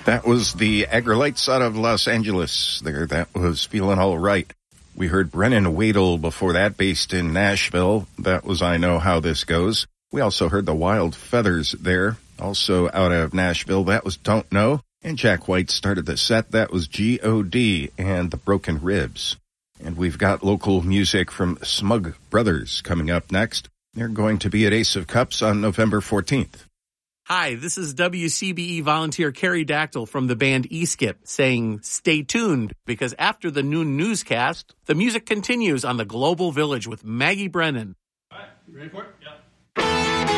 That was the Agrolites out of Los Angeles. There, that was Feeling All Right. We heard Brennan Wadle before that, based in Nashville. That was I Know How This Goes. We also heard the Wild Feathers there, also out of Nashville. That was Don't Know. And Jack White started the set. That was G.O.D. and the Broken Ribs. And we've got local music from Smug Brothers coming up next. They're going to be at Ace of Cups on November 14th. Hi, this is WCBE volunteer Carrie Dactyl from the band E-Skip saying stay tuned because after the noon newscast, the music continues on the Global Village with Maggie Brennan. All right, you ready for it? Yeah.